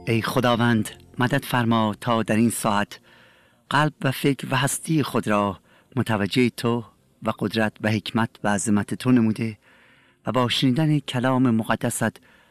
ای خداوند مدد فرما تا در این ساعت قلب و فکر و هستی خود را متوجه تو و قدرت و حکمت و عظمت تو نموده و با شنیدن کلام مقدست